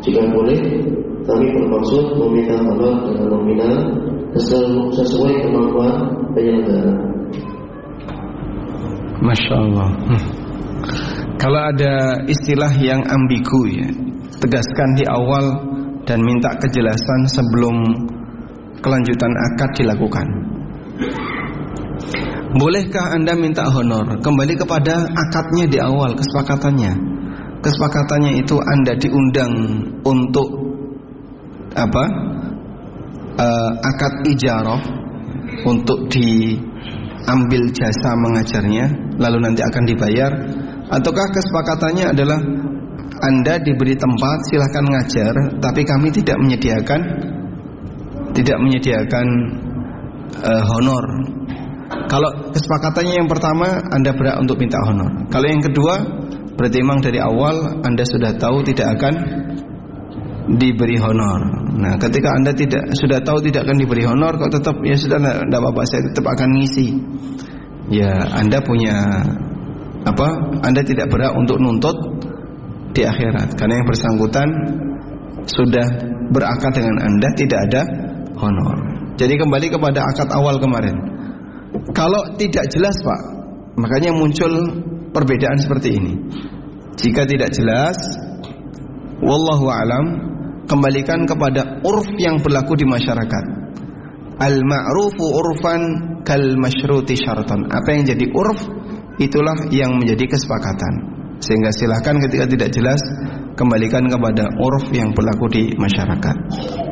Jika boleh, kami bermaksud meminta honor dengan nominal sesuai kemampuan penyelenggara. Masya Allah. Kalau ada istilah yang ambigu ya, tegaskan di awal dan minta kejelasan sebelum kelanjutan akad dilakukan. Bolehkah Anda minta honor? Kembali kepada akadnya di awal, kesepakatannya. Kesepakatannya itu Anda diundang untuk apa? Akad ijarah, untuk diambil jasa mengajarnya, lalu nanti akan dibayar. Ataukah kesepakatannya adalah Anda diberi tempat, silahkan ngajar, tapi kami tidak menyediakan honor. Kalau kesepakatannya yang pertama, Anda berhak untuk minta honor. Kalau yang kedua, berarti memang dari awal Anda sudah tahu tidak akan diberi honor. Nah, ketika Anda sudah tahu tidak akan diberi honor, kok tetap ya sudah, tidak apa-apa, saya tetap akan ngisi. Ya, Anda punya Anda tidak berhak untuk nuntut di akhirat, karena yang bersangkutan sudah berakad dengan Anda, tidak ada honor. Jadi kembali kepada akad awal kemarin. Kalau tidak jelas Pak, makanya muncul perbedaan seperti ini. Jika tidak jelas, wallahu alam, kembalikan kepada urf yang berlaku di masyarakat. Al-ma'rufu urfan kal masyruti syaratan. Apa yang jadi urf, itulah yang menjadi kesepakatan. Sehingga silakan ketika tidak jelas, kembalikan kepada urf yang berlaku di masyarakat.